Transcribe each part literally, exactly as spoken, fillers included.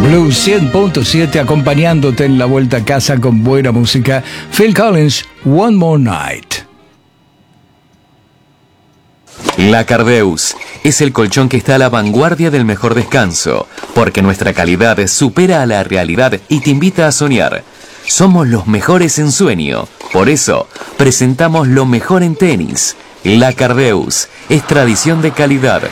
Blue cien punto siete acompañándote en la vuelta a casa con buena música. Phil Collins, One More Night. La Cardeus es el colchón que está a la vanguardia del mejor descanso, porque nuestra calidad supera a la realidad y te invita a soñar. Somos los mejores en sueño, por eso presentamos lo mejor en tenis. La Cardeus es tradición de calidad.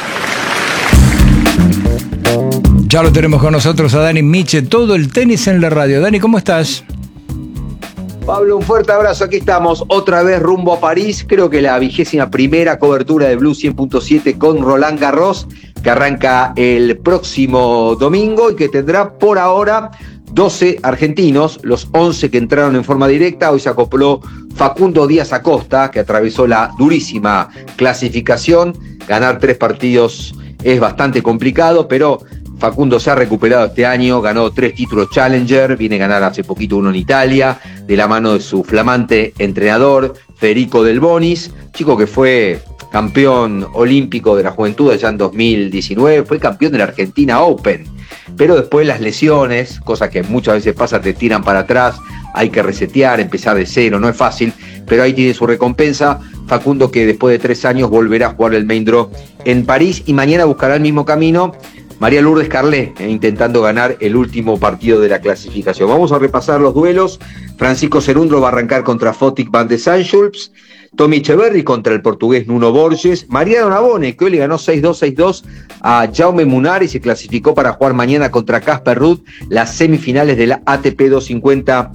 Ya lo tenemos con nosotros a Dani Miche, todo el tenis en la radio. Dani, ¿cómo estás? Pablo, un fuerte abrazo, aquí estamos, otra vez rumbo a París, creo que la vigésima primera cobertura de Blue cien punto siete con Roland Garros, que arranca el próximo domingo y que tendrá por ahora doce argentinos, los once que entraron en forma directa. Hoy se acopló Facundo Díaz Acosta, que atravesó la durísima clasificación. Ganar tres partidos es bastante complicado, pero Facundo se ha recuperado este año, ganó tres títulos Challenger, viene a ganar hace poquito uno en Italia, de la mano de su flamante entrenador, Federico Del Bonis, chico que fue campeón olímpico de la juventud allá en dos mil diecinueve, fue campeón de la Argentina Open, pero después las lesiones, cosas que muchas veces pasa, te tiran para atrás, hay que resetear, empezar de cero, no es fácil, pero ahí tiene su recompensa. Facundo, que después de tres años volverá a jugar el Main Draw en París y mañana buscará el mismo camino María Lourdes Carlé, eh, intentando ganar el último partido de la clasificación. Vamos a repasar los duelos. Francisco Cerundolo va a arrancar contra Fotik van de Sanschulps, Tommy Echeverry contra el portugués Nuno Borges, Mariano Navone, que hoy le ganó seis dos seis dos a Jaume Munar y se clasificó para jugar mañana contra Casper Ruud las semifinales de la A T P doscientos cincuenta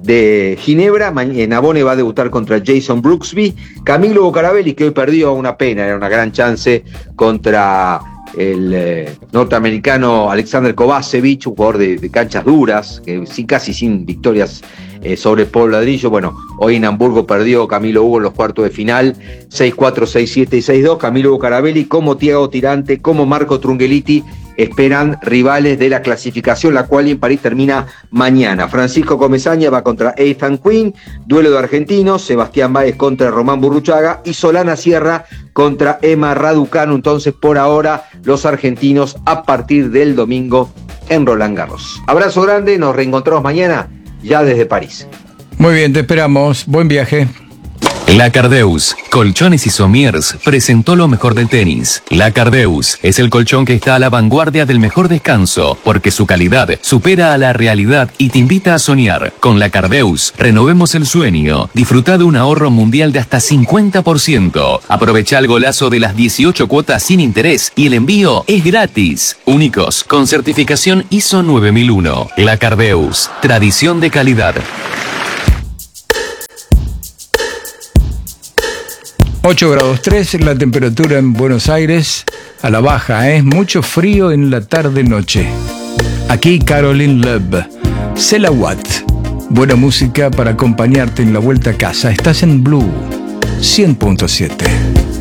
de Ginebra. Navone va a debutar contra Jason Brooksby. Camilo Bucarabelli, que hoy perdió, una pena, era una gran chance contra el eh, norteamericano Alexander Kovacevic, un jugador de, de canchas duras, que sí, casi sin victorias eh, sobre Paul Ladrillo. Bueno, hoy en Hamburgo perdió Camilo Hugo en los cuartos de final, seis cuatro, seis siete y seis dos. Camilo Bucarabelli, como Thiago Tirante, como Marco Trungelliti, esperan rivales de la clasificación, la cual en París termina mañana. Francisco Comesaña va contra Ethan Quinn, duelo de argentinos, Sebastián Báez contra Román Burruchaga y Solana Sierra contra Emma Raducanu. Entonces, por ahora, los argentinos a partir del domingo en Roland Garros. Abrazo grande, nos reencontramos mañana ya desde París. Muy bien, te esperamos. Buen viaje. La Cardeus, Colchones y Somiers, presentó lo mejor del tenis. La Cardeus es el colchón que está a la vanguardia del mejor descanso, porque su calidad supera a la realidad y te invita a soñar. Con La Cardeus, renovemos el sueño. Disfruta de un ahorro mundial de hasta cincuenta por ciento. Aprovecha el golazo de las dieciocho cuotas sin interés y el envío es gratis. Únicos, con certificación I S O nueve mil uno. La Cardeus, tradición de calidad. ocho grados tres la temperatura en Buenos Aires, a la baja, ¿eh? Mucho frío en la tarde-noche. Aquí Caroline Loeb, Selawat. Buena música para acompañarte en la vuelta a casa. Estás en Blue cien punto siete.